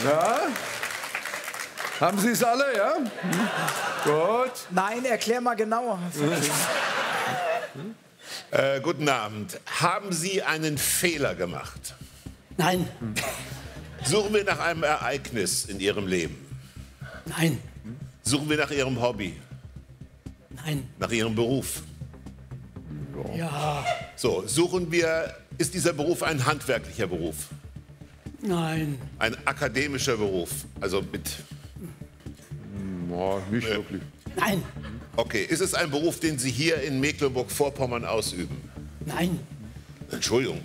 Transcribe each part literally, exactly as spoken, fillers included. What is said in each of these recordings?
Ja? Haben Sie es alle, ja? Hm. Gut. Nein, erklär mal genauer. Äh, guten Abend. Haben Sie einen Fehler gemacht? Nein. Suchen wir nach einem Ereignis in Ihrem Leben? Nein. Suchen wir nach Ihrem Hobby? Nein. Nach Ihrem Beruf? Ja. So, suchen wir, ist dieser Beruf ein handwerklicher Beruf? Nein. Ein akademischer Beruf? Also mit... Ja, nicht äh, wirklich. Nein. Okay, ist es ein Beruf, den Sie hier in Mecklenburg-Vorpommern ausüben? Nein. Entschuldigung.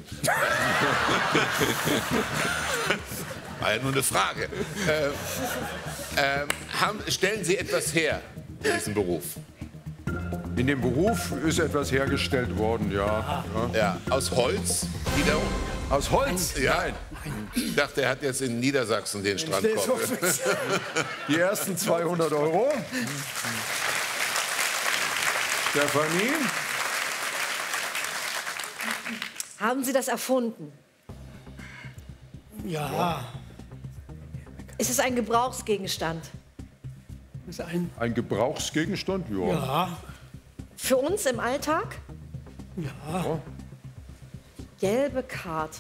War ja nur eine Frage. Äh, äh, haben, stellen Sie etwas her in diesem Beruf? In dem Beruf ist etwas hergestellt worden, ja. ja. Ja, aus Holz wiederum? Aus Holz? Ja. Nein. Ich dachte, er hat jetzt in Niedersachsen den Strandkorb. Die ersten zweihundert Euro. Stefanie? Haben Sie das erfunden? Ja. Ist es ein Gebrauchsgegenstand? Das ist ein... Ein Gebrauchsgegenstand? Ja. Ja. Für uns im Alltag? Ja. Gelbe Karte.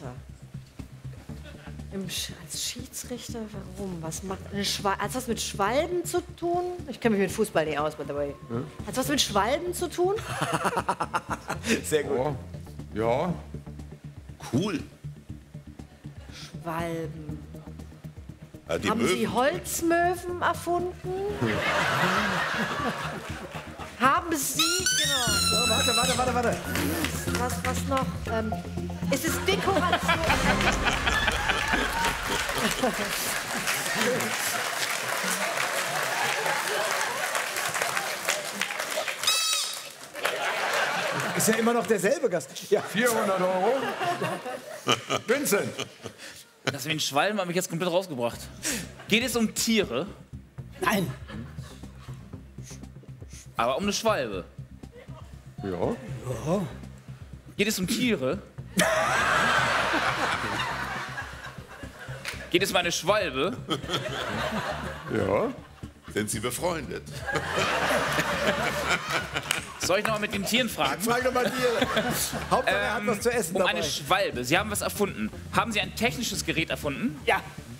Im Sch als Schiedsrichter, warum? Was macht eine Schwalbe? Hat was mit Schwalben zu tun? Ich kenne mich mit Fußball nicht aus, by the way. Hm? Hat was mit Schwalben zu tun? Sehr gut. Ja. ja. Cool. Schwalben. Ja, die Haben Möwen. Sie Holzmöwen erfunden? Haben Sie, genau. Oh, warte, warte, warte, warte. Was, was noch? Ähm, ist es Dekoration? Ist ja immer noch derselbe Gast. Ja. vierhundert Euro. Vincent. Das mit den Schwalben habe ich jetzt komplett rausgebracht. Geht es um Tiere? Nein. Aber um eine Schwalbe. Ja. Ja. Geht es um Tiere? Geht es um eine Schwalbe? Ja. Sind Sie befreundet? Soll ich noch mal mit den Tieren fragen? Frag doch mal Tiere. Hauptsache, er hat was zu essen Um dabei. eine Schwalbe. Sie haben was erfunden. Haben Sie ein technisches Gerät erfunden? Ja.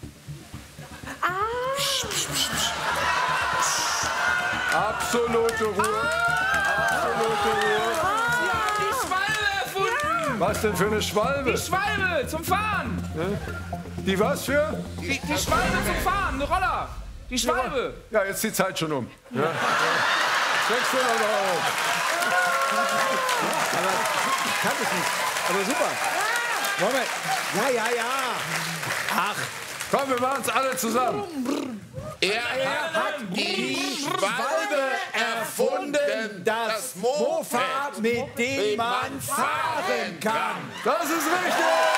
Absolute Ruhe. Absolute Ruhe. Die Schwalbe erfunden! Was denn für eine Schwalbe? Die Schwalbe zum Fahren! Die was für? Die, die Schwalbe zum Fahren, eine Roller! Die Schwalbe! Ja, jetzt die Zeit schon um. Ja. sechshundert Euro. Aber ich kann es nicht. Aber super. Moment. Ja, ja, ja. Ach. Komm, wir machen es alle zusammen. Er, er hat die Schwalbe erfunden, Das Mofa, mit dem man fahren kann. Das ist richtig.